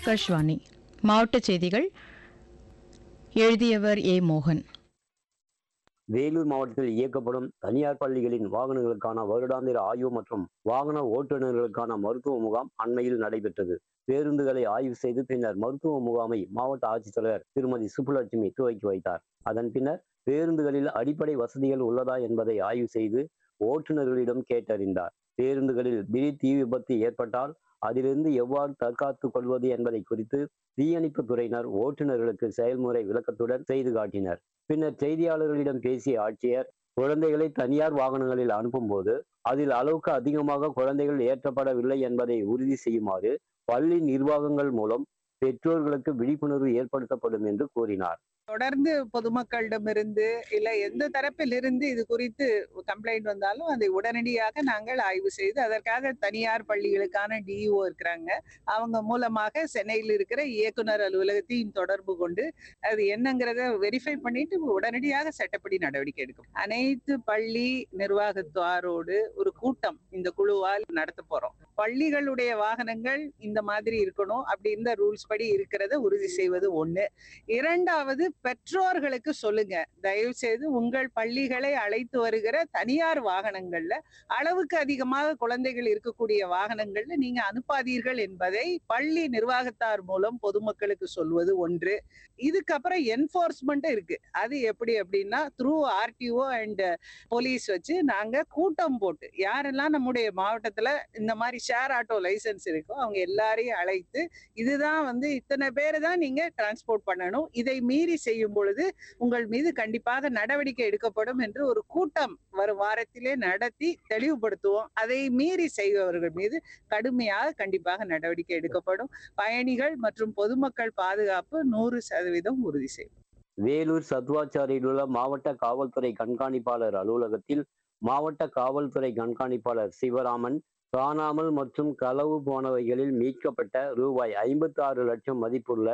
ஆகாஷ்வாணி மாவட்டச் செய்திகள். எழுதியவர் ஏ. மோகன். வேலூர் மாவட்டத்தில் இயக்கப்படும் தனியார் பள்ளிகளின் வாகனங்களுக்கான வருடாந்திர ஆய்வு மற்றும் வாகன ஓட்டுநர்களுக்கான மருத்துவ முகாம் அண்மையில் நடைபெற்றது. பேருந்துகளை ஆய்வு செய்து பின்னர் மருத்துவ முகாமை மாவட்ட ஆட்சித்தலைவர் திருமதி சுப்புலட்சுமி துவக்கி வைத்தார். அதன் பின்னர் பேருந்துகளில் அடிப்படை வசதிகள் உள்ளதா என்பதை ஆய்வு செய்து ஓட்டுநர்களிடம் கேட்டறிந்தார். பேருந்துகளில் திடீர் தீ விபத்து ஏற்பட்டால் அதிலிருந்து எவ்வாறு தற்காத்துக் கொள்வது என்பதை குறித்து தீயணைப்பு துறையினர் ஓட்டுநர்களுக்கு செயல்முறை விளக்கத்துடன் செய்து காட்டினர். பின்னர் செய்தியாளர்களிடம் பேசிய ஆட்சியர், குழந்தைகளை தனியார் வாகனங்களில் அனுப்பும்போது அதில் அளவுக்கு அதிகமாக குழந்தைகள் ஏற்றப்படவில்லை என்பதை உறுதி செய்யுமாறு பள்ளி நிர்வாகங்கள் மூலம் பெற்றோர்களுக்கு விழிப்புணர்வு ஏற்படுத்தப்படும் என்று கூறினார். தொடர்ந்து பொதுமக்களிடமிருந்து இல்ல எந்த தரப்பிலிருந்து இது குறித்து கம்ப்ளைண்ட் வந்தாலும் அதை உடனடியாக நாங்கள் ஆய்வு செய்து அதற்காக தனியார் பள்ளிகளுக்கான டிஇஓ இருக்கிறாங்க, அவங்க மூலமாக சென்னையில் இருக்கிற இயக்குனர் அலுவலகத்தையும் தொடர்பு கொண்டு அது என்னங்கிறத வெரிஃபை பண்ணிட்டு உடனடியாக சட்டப்படி நடவடிக்கை எடுக்கும். அனைத்து பள்ளி நிர்வாகத்தாரோடு ஒரு கூட்டம் இந்த குழுவால் நடத்த போறோம். பள்ளிகளுடைய வாகனங்கள் இந்த மாதிரி இருக்கணும், அப்படி இந்த ரூல்ஸ் படி இருக்கிறத உறுதி செய்வது ஒண்ணு. இரண்டாவது, பெற்றோர்களுக்கு சொல்லுங்க, தயவு செய்து உங்கள் பள்ளிகளை அழைத்து வருகிற தனியார் வாகனங்கள்ல அளவுக்கு அதிகமாக குழந்தைகள் இருக்கக்கூடிய வாகனங்கள்ல நீங்க அனுப்பாதீர்கள் என்பதை பள்ளி நிர்வாகத்தார் மூலம் பொதுமக்களுக்கு சொல்வது ஒன்று. இதுக்கப்புறம் என்போர்ஸ்மெண்ட் இருக்கு. அது எப்படி அப்படின்னா த்ரூ ஆர்டிஓ அண்ட் போலீஸ் வச்சு நாங்க கூட்டம் போட்டு யாரெல்லாம் நம்முடைய மாவட்டத்துல இந்த மாதிரி ஷேர் ஆட்டோ லைசன்ஸ் இருக்கோ அவங்க எல்லாரையும் அழைத்து இதுதான் இத்தனை பேரை தான் நீங்க டிரான்ஸ்போர்ட் பண்ணணும், இதை மீறி செய்யும் பொழுது உங்கள் மீது கண்டிப்பாக நடவடிக்கை எடுக்கப்படும் என்று ஒரு கூட்டம் வரும் வாரத்திலே நடத்தி தெளிவுபடுத்துவோம். அதை மீறி செய்பவர்கள் மீது கடுமையாக கண்டிப்பாக நடவடிக்கை எடுக்கப்படும். பயணிகள் மற்றும் பொதுமக்கள் பாதுகாப்பு 100% உறுதி செய்யும். வேலூர் சத்வாச்சாரியில் உள்ள மாவட்ட காவல்துறை கண்காணிப்பாளர் அலுவலகத்தில் மாவட்ட காவல்துறை கண்காணிப்பாளர் சிவராமன் காணாமல் மற்றும் களவு போனவைகளில் மீட்கப்பட்ட ரூபாய் 56 லட்சம் மதிப்புள்ள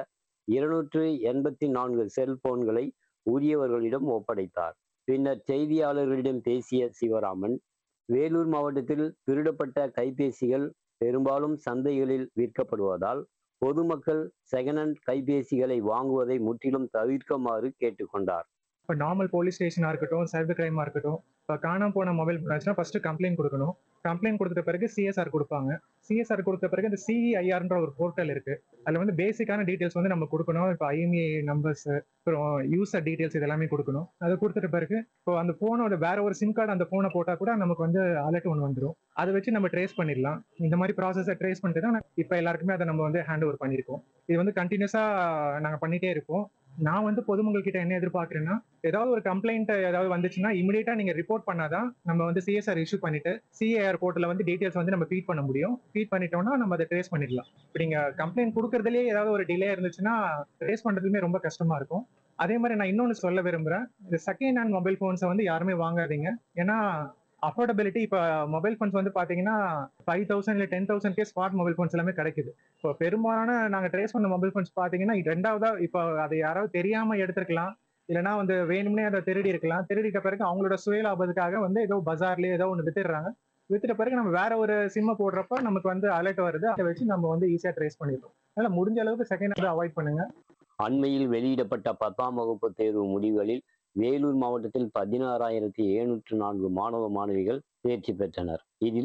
284 செல்போன்களை உரியவர்களிடம் ஒப்படைத்தார். பின்னர் செய்தியாளர்களிடம் பேசிய சிவராமன், வேலூர் மாவட்டத்தில் திருடப்பட்ட கைபேசிகள் பெரும்பாலும் சந்தைகளில் விற்கப்படுவதால் பொதுமக்கள் செகண்ட் ஹேண்ட் கைபேசிகளை வாங்குவதை முற்றிலும் தவிர்க்குமாறு கேட்டுக்கொண்டார். இப்போ நார்மல் போலீஸ் ஸ்டேஷனாக இருக்கட்டும், சைபர் கிரைமாக இருக்கட்டும், இப்போ காணாம போன மொபைல் போனாச்சுன்னா ஃபர்ஸ்ட் கம்ப்ளைண்ட் கொடுக்கணும். கம்ப்ளைண்ட் கொடுத்த பிறகு சிஎஸ்ஆர் கொடுப்பாங்க. சிஎஸ்ஆர் கொடுத்த பிறகு இந்த சிஇஐஆர்ன்ற ஒரு போர்ட்டல் இருக்கு. அதில் பேசிக்கான டீட்டெயில்ஸ் நம்ம கொடுக்கணும். இப்போ ஐஎம்இஐ நம்பர்ஸ், அப்புறம் யூசர் டீட்டெயில்ஸ் இதெல்லாமே கொடுக்கணும். அதை கொடுத்துட்ட பிறகு இப்போ அந்த ஃபோனோட வேற ஒரு சிம் கார்டு அந்த ஃபோனை போட்டால் கூட நமக்கு அலர்ட் ஒன்று வந்துடும். அதை வச்சு நம்ம ட்ரேஸ் பண்ணிடலாம். இந்த மாதிரி ப்ராசஸை ட்ரேஸ் பண்ணிட்டு தான் இப்போ எல்லாருக்குமே அதை நம்ம ஹேண்ட் ஓவர் பண்ணியிருக்கோம். இது கண்டினியூஸாக நாங்கள் பண்ணிட்டே இருப்போம். நான் பொதுமக்கள் கிட்ட என்ன எதிர்பார்க்குறேன்னா, ஏதாவது ஒரு கம்ப்ளைண்ட் ஏதாவது வந்துச்சுன்னா இமிடியேட்டா நீங்க ரிப்போர்ட் பண்ணாதான் நம்ம சிஎஸ்ஆர் இஷ்யூ பண்ணிட்டு சிஏஆர் போர்ட்டல டீடைல்ஸ் நம்ம ஃபீட் பண்ண முடியும். ஃபீட் பண்ணிட்டோம்னா நம்ம அதை ட்ரேஸ் பண்ணிடலாம். இப்போ நீங்க கம்ப்ளைண்ட் கொடுக்கறதுலேயே ஏதாவது ஒரு டிலே இருந்துச்சுன்னா ட்ரேஸ் பண்றதுமே ரொம்ப கஷ்டமா இருக்கும். அதே மாதிரி நான் இன்னொன்னு சொல்ல விரும்புறேன், இந்த செகண்ட் ஹேண்ட் மொபைல் போன்ஸை யாருமே வாங்காதீங்க. ஏன்னா அஃபோர்டபிலிட்டி இப்போ மொபைல் ஃபோன்ஸ் பாத்தீங்கன்னா 5,000 இல்லை 10,000 ஸ்மார்ட் மொபைல் ஃபோன்ஸ் எல்லாமே கிடைக்குது. இப்போ பெரும்பாலான நாங்க ட்ரேஸ் பண்ண மொபைல் ஃபோன்ஸ் பாத்தீங்கன்னா ரெண்டாவதா இப்போ அதை யாராவது தெரியாம எடுத்திருக்கலாம், இல்லைன்னா வேணும்னே அதை திருடி இருக்கலாம். திருடிட்ட பிறகு அவங்களோட சுயலாபத்துக்காக ஏதோ பஜார்லயே ஏதோ ஒன்று வித்துடுறாங்க. வித்துட்ட பிறகு நம்ம வேற ஒரு சிம்மை போடுறப்ப நமக்கு அலர்ட் வருது. அதை வச்சு நம்ம ஈஸியா ட்ரேஸ் பண்ணிடுறோம். அதனால முடிஞ்ச அளவுக்கு செகண்ட் ஹேண்ட் அவாய்ட் பண்ணுங்க. அண்மையில் வெளியிடப்பட்ட 10ஆம் வகுப்பு தேர்வு முடிவுகளில் வேலூர் மாவட்டத்தில் 16,704 மாணவ மாணவிகள் தேர்ச்சி பெற்றனர். இதில்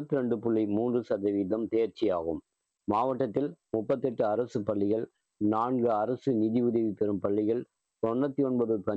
92.3% தேர்ச்சியாகும். மாவட்டத்தில் 38 அரசு பள்ளிகள், 4 அரசு நிதி உதவி பெறும் பள்ளிகள், 99